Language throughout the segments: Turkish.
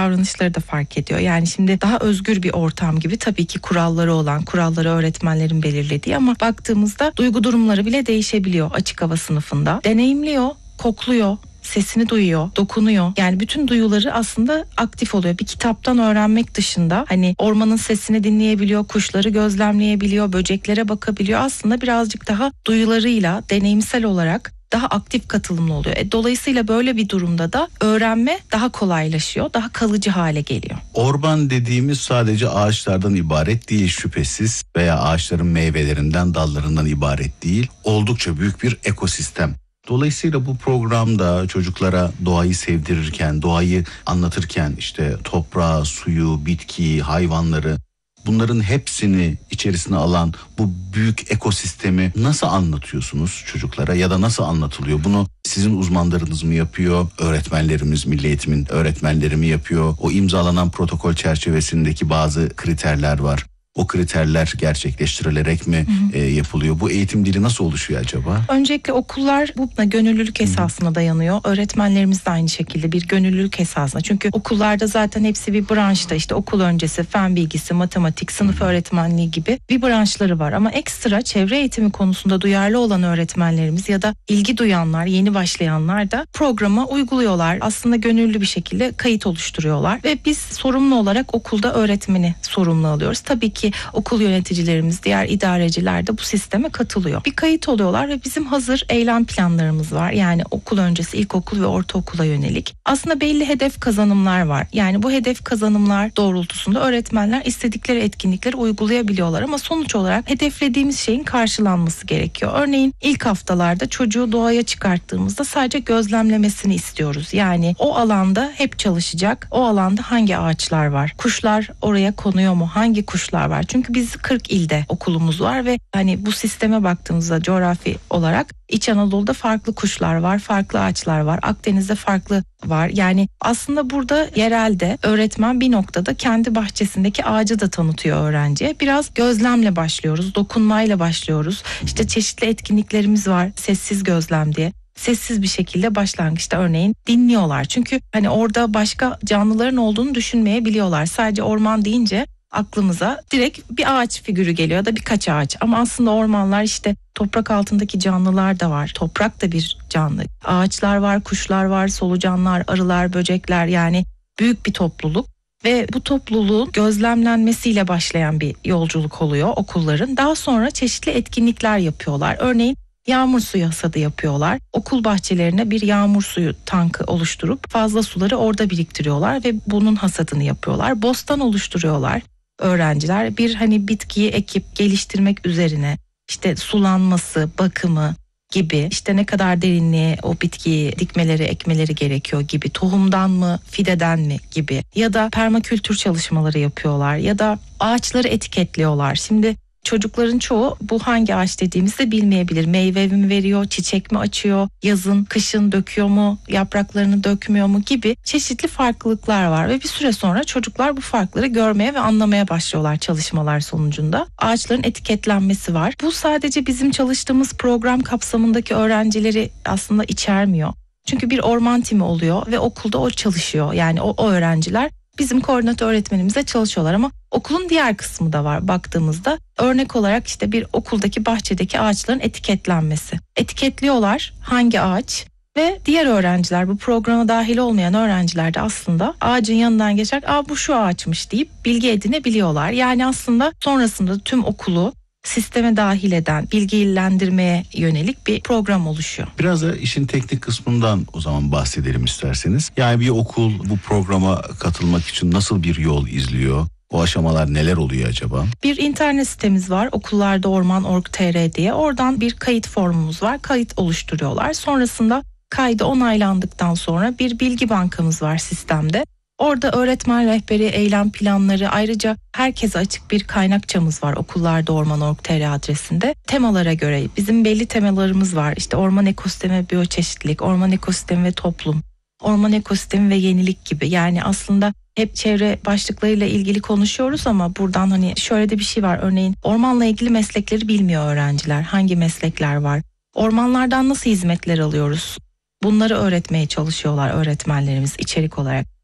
davranışları da fark ediyor. Yani şimdi daha özgür bir ortam gibi, tabii ki kuralları olan, kuralları öğretmenlerin belirlediği, ama baktığımızda duygu durumları bile değişebiliyor açık hava sınıfında. Deneyimliyor, kokluyor, sesini duyuyor, dokunuyor. Yani bütün duyuları aslında aktif oluyor. Bir kitaptan öğrenmek dışında hani ormanın sesini dinleyebiliyor, kuşları gözlemleyebiliyor, böceklere bakabiliyor. Aslında birazcık daha duyularıyla deneyimsel olarak daha aktif katılımlı oluyor. Dolayısıyla böyle bir durumda da öğrenme daha kolaylaşıyor, daha kalıcı hale geliyor. Orman dediğimiz sadece ağaçlardan ibaret değil şüphesiz, veya ağaçların meyvelerinden, dallarından ibaret değil. Oldukça büyük bir ekosistem. Dolayısıyla bu programda çocuklara doğayı sevdirirken, doğayı anlatırken işte toprağı, suyu, bitkiyi, hayvanları, bunların hepsini içerisine alan bu büyük ekosistemi nasıl anlatıyorsunuz çocuklara, ya da nasıl anlatılıyor? Bunu sizin uzmanlarınız mı yapıyor, öğretmenlerimiz, Milli Eğitim'in öğretmenleri mi yapıyor? O imzalanan protokol çerçevesindeki bazı kriterler var. O kriterler gerçekleştirilerek mi yapılıyor? Bu eğitim dili nasıl oluşuyor acaba? Öncelikle okullar bu gönüllülük esasına dayanıyor. Öğretmenlerimiz de aynı şekilde bir gönüllülük esasına. Çünkü okullarda zaten hepsi bir branşta, işte okul öncesi fen bilgisi, matematik, sınıf öğretmenliği gibi bir branşları var. Ama ekstra çevre eğitimi konusunda duyarlı olan öğretmenlerimiz ya da ilgi duyanlar, yeni başlayanlar da programa uyguluyorlar. Aslında gönüllü bir şekilde kayıt oluşturuyorlar ve biz sorumlu olarak okulda öğretmeni sorumlu alıyoruz. Tabii ki okul yöneticilerimiz, diğer idareciler de bu sisteme katılıyor. Bir kayıt oluyorlar ve bizim hazır eylem planlarımız var. Yani okul öncesi, ilkokul ve ortaokula yönelik. Aslında belli hedef kazanımlar var. Yani bu hedef kazanımlar doğrultusunda öğretmenler istedikleri etkinlikleri uygulayabiliyorlar, ama sonuç olarak hedeflediğimiz şeyin karşılanması gerekiyor. Örneğin ilk haftalarda çocuğu doğaya çıkarttığımızda sadece gözlemlemesini istiyoruz. Yani o alanda hep çalışacak. O alanda hangi ağaçlar var? Kuşlar oraya konuyor mu? Hangi kuşlar var? Çünkü biz 40 ilde okulumuz var ve hani bu sisteme baktığımızda coğrafi olarak İç Anadolu'da farklı kuşlar var, farklı ağaçlar var, Akdeniz'de farklı var. Yani aslında burada yerelde öğretmen bir noktada kendi bahçesindeki ağacı da tanıtıyor öğrenciye. Biraz gözlemle başlıyoruz, dokunmayla başlıyoruz. İşte çeşitli etkinliklerimiz var, sessiz gözlem diye. Sessiz bir şekilde başlangıçta örneğin dinliyorlar. Çünkü hani orada başka canlıların olduğunu düşünmeyebiliyorlar. Sadece orman deyince aklımıza direkt bir ağaç figürü geliyor ya da birkaç ağaç. Ama aslında ormanlar işte toprak altındaki canlılar da var. Toprak da bir canlı. Ağaçlar var, kuşlar var, solucanlar, arılar, böcekler, yani büyük bir topluluk. Ve bu topluluğun gözlemlenmesiyle başlayan bir yolculuk oluyor okulların. Daha sonra çeşitli etkinlikler yapıyorlar. Örneğin yağmur suyu hasadı yapıyorlar. Okul bahçelerine bir yağmur suyu tankı oluşturup fazla suları orada biriktiriyorlar ve bunun hasadını yapıyorlar. Bostan oluşturuyorlar. Öğrenciler bir hani bitkiyi ekip geliştirmek üzerine işte sulanması, bakımı gibi, işte ne kadar derinliğe o bitkiyi dikmeleri, ekmeleri gerekiyor gibi, tohumdan mı, fideden mi gibi, ya da permakültür çalışmaları yapıyorlar ya da ağaçları etiketliyorlar. Şimdi çocukların çoğu bu hangi ağaç dediğimizi de bilmeyebilir. Meyve mi veriyor, çiçek mi açıyor, yazın, kışın döküyor mu, yapraklarını dökmüyor mu gibi çeşitli farklılıklar var ve bir süre sonra çocuklar bu farkları görmeye ve anlamaya başlıyorlar çalışmalar sonucunda. Ağaçların etiketlenmesi var. Bu sadece bizim çalıştığımız program kapsamındaki öğrencileri aslında içermiyor. Çünkü bir orman timi oluyor ve okulda o çalışıyor. Yani o öğrenciler bizim koordinatör öğretmenimizle çalışıyorlar, ama okulun diğer kısmı da var baktığımızda. Örnek olarak işte bir okuldaki bahçedeki ağaçların etiketlenmesi. Etiketliyorlar hangi ağaç ve diğer öğrenciler, bu programa dahil olmayan öğrenciler de aslında ağacın yanından geçerek bu şu ağaçmış deyip bilgi edinebiliyorlar. Yani aslında sonrasında tüm okulu sisteme dahil eden, bilgilendirmeye yönelik bir program oluşuyor. Biraz da işin teknik kısmından o zaman bahsedelim isterseniz. Yani bir okul bu programa katılmak için nasıl bir yol izliyor? O aşamalar neler oluyor acaba? Bir internet sitemiz var, okullardaorman.org.tr diye. Oradan bir kayıt formumuz var. Kayıt oluşturuyorlar. Sonrasında kaydı onaylandıktan sonra bir bilgi bankamız var sistemde. Orada öğretmen rehberi, eylem planları, ayrıca herkese açık bir kaynakçamız var okullardaorman.org.tr adresinde. Temalara göre bizim belli temalarımız var. İşte orman ekosistemi, biyoçeşitlilik, orman ekosistemi ve toplum, orman ekosistemi ve yenilik gibi. Yani aslında hep çevre başlıklarıyla ilgili konuşuyoruz ama buradan hani şöyle de bir şey var. Örneğin ormanla ilgili meslekleri bilmiyor öğrenciler. Hangi meslekler var? Ormanlardan nasıl hizmetler alıyoruz? Bunları öğretmeye çalışıyorlar öğretmenlerimiz içerik olarak.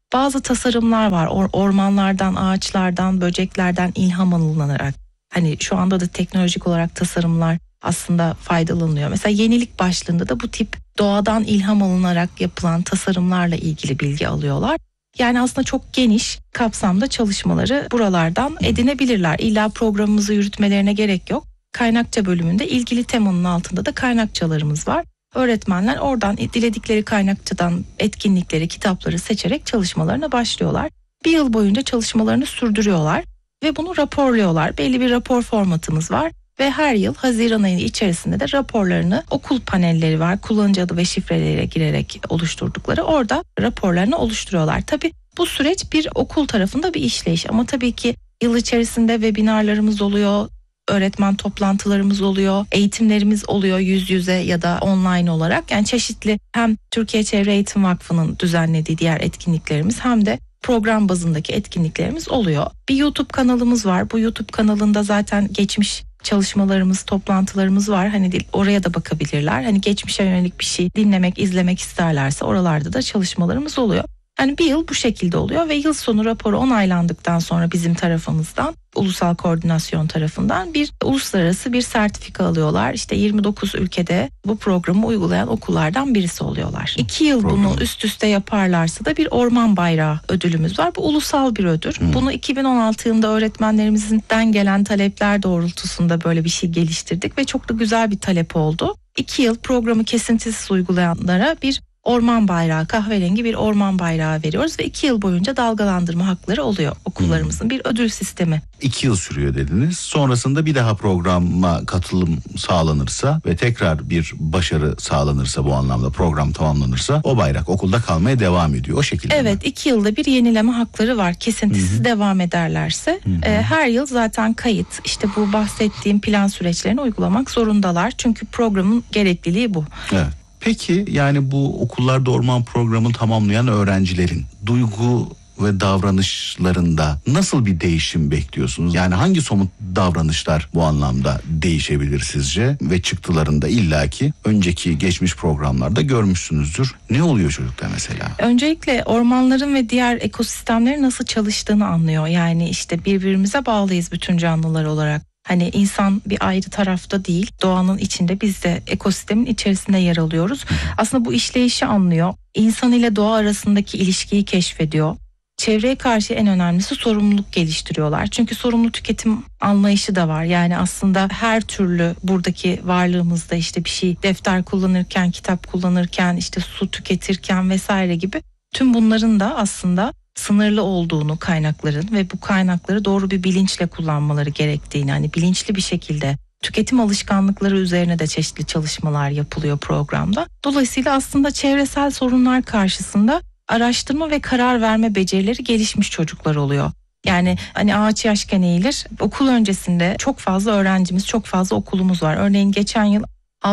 bazı tasarımlar var. Ormanlardan, ağaçlardan, böceklerden ilham alınarak. Hani şu anda da teknolojik olarak tasarımlar aslında faydalanıyor. Mesela yenilik başlığında da bu tip doğadan ilham alınarak yapılan tasarımlarla ilgili bilgi alıyorlar. Yani aslında çok geniş kapsamda çalışmaları buralardan edinebilirler. İlla programımızı yürütmelerine gerek yok. Kaynakça bölümünde ilgili temanın altında da kaynakçalarımız var. Öğretmenler oradan diledikleri kaynakçadan etkinlikleri, kitapları seçerek çalışmalarına başlıyorlar. Bir yıl boyunca çalışmalarını sürdürüyorlar ve bunu raporluyorlar. Belli bir rapor formatımız var ve her yıl Haziran ayı içerisinde de raporlarını okul panelleri var. Kullanıcı adı ve şifreleriyle girerek oluşturdukları orada raporlarını oluşturuyorlar. Tabii bu süreç bir okul tarafında bir işleyiş ama tabii ki yıl içerisinde webinarlarımız oluyor. Öğretmen toplantılarımız oluyor, eğitimlerimiz oluyor yüz yüze ya da online olarak. Yani çeşitli hem Türkiye Çevre Eğitim Vakfı'nın düzenlediği diğer etkinliklerimiz hem de program bazındaki etkinliklerimiz oluyor. Bir YouTube kanalımız var. Bu YouTube kanalında zaten geçmiş çalışmalarımız, toplantılarımız var. Hani oraya da bakabilirler. Hani geçmişe yönelik bir şey dinlemek, izlemek isterlerse oralarda da çalışmalarımız oluyor. Yani bir yıl bu şekilde oluyor ve yıl sonu raporu onaylandıktan sonra bizim tarafımızdan, ulusal koordinasyon tarafından bir uluslararası bir sertifika alıyorlar. İşte 29 ülkede bu programı uygulayan okullardan birisi oluyorlar. 2 yıl bunu üst üste yaparlarsa da bir orman bayrağı ödülümüz var. Bu ulusal bir ödül. Bunu 2016 yılında öğretmenlerimizden gelen talepler doğrultusunda böyle bir şey geliştirdik ve çok da güzel bir talep oldu. 2 yıl programı kesintisiz uygulayanlara bir orman bayrağı, kahverengi bir orman bayrağı veriyoruz ve 2 yıl boyunca dalgalandırma hakları oluyor okullarımızın bir ödül sistemi. 2 yıl sürüyor dediniz. Sonrasında bir daha programa katılım sağlanırsa ve tekrar bir başarı sağlanırsa, bu anlamda program tamamlanırsa o bayrak okulda kalmaya devam ediyor. O şekilde Evet, mi? 2 yılda bir yenileme hakları var. Kesintisiz devam ederlerse. Her yıl zaten kayıt, işte bu bahsettiğim plan süreçlerini uygulamak zorundalar. Çünkü programın gerekliliği bu. Evet. Peki yani bu okullarda orman programını tamamlayan öğrencilerin duygu ve davranışlarında nasıl bir değişim bekliyorsunuz? Yani hangi somut davranışlar bu anlamda değişebilir sizce? Ve çıktılarında illaki önceki geçmiş programlarda görmüşsünüzdür. Ne oluyor çocukta mesela? Öncelikle ormanların ve diğer ekosistemlerin nasıl çalıştığını anlıyor. Yani işte birbirimize bağlıyız bütün canlılar olarak. Hani insan bir ayrı tarafta değil, doğanın içinde, biz de ekosistemin içerisinde yer alıyoruz. Aslında bu işleyişi anlıyor. İnsan ile doğa arasındaki ilişkiyi keşfediyor. Çevreye karşı en önemlisi sorumluluk geliştiriyorlar. Çünkü sorumlu tüketim anlayışı da var. Yani aslında her türlü buradaki varlığımızda işte bir şey, defter kullanırken, kitap kullanırken, işte su tüketirken vesaire gibi tüm bunların da aslında sınırlı olduğunu, kaynakların ve bu kaynakları doğru bir bilinçle kullanmaları gerektiğini, hani bilinçli bir şekilde tüketim alışkanlıkları üzerine de çeşitli çalışmalar yapılıyor programda. Dolayısıyla aslında çevresel sorunlar karşısında araştırma ve karar verme becerileri gelişmiş çocuklar oluyor. Yani hani ağaç yaşken eğilir. Okul öncesinde çok fazla öğrencimiz, çok fazla okulumuz var. Örneğin geçen yıl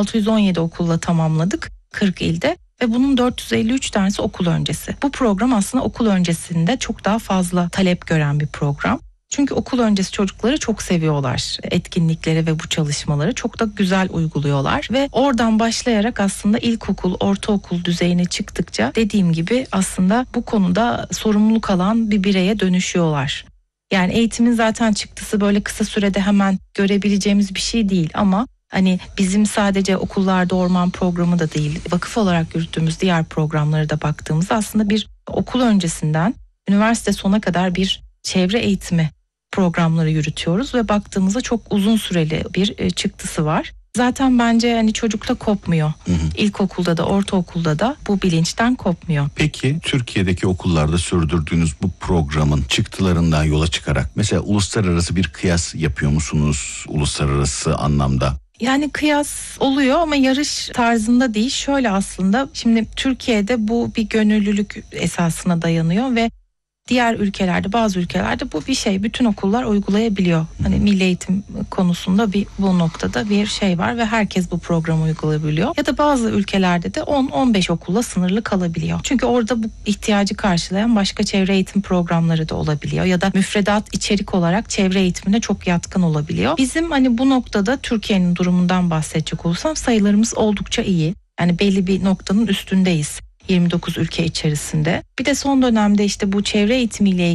617 okulla tamamladık 40 ilde. Ve bunun 453 tanesi okul öncesi. Bu program aslında okul öncesinde çok daha fazla talep gören bir program. Çünkü okul öncesi çocukları çok seviyorlar. Etkinlikleri ve bu çalışmaları çok da güzel uyguluyorlar. Ve oradan başlayarak aslında ilkokul, ortaokul düzeyine çıktıkça dediğim gibi aslında bu konuda sorumluluk alan bir bireye dönüşüyorlar. Yani eğitimin zaten çıktısı böyle kısa sürede hemen görebileceğimiz bir şey değil ama hani bizim sadece okullarda orman programı da değil, vakıf olarak yürüttüğümüz diğer programlara da baktığımızda aslında bir okul öncesinden üniversite sona kadar bir çevre eğitimi programları yürütüyoruz ve baktığımızda çok uzun süreli bir çıktısı var. Zaten bence hani çocukta kopmuyor. İlkokulda da ortaokulda da bu bilinçten kopmuyor. Peki Türkiye'deki okullarda sürdürdüğünüz bu programın çıktılarından yola çıkarak mesela uluslararası bir kıyas yapıyor musunuz uluslararası anlamda? Yani kıyas oluyor ama yarış tarzında değil. Şöyle aslında şimdi Türkiye'de bu bir gönüllülük esasına dayanıyor ve diğer ülkelerde, bazı ülkelerde bu bir şey, bütün okullar uygulayabiliyor. Hani milli eğitim konusunda bu noktada bir şey var ve herkes bu programı uygulayabiliyor. Ya da bazı ülkelerde de 10-15 okulla sınırlı kalabiliyor. Çünkü orada bu ihtiyacı karşılayan başka çevre eğitim programları da olabiliyor. Ya da müfredat içerik olarak çevre eğitimine çok yatkın olabiliyor. Bizim hani bu noktada Türkiye'nin durumundan bahsedecek olursam sayılarımız oldukça iyi. Yani belli bir noktanın üstündeyiz. 29 ülke içerisinde. Bir de son dönemde işte bu çevre eğitimiyle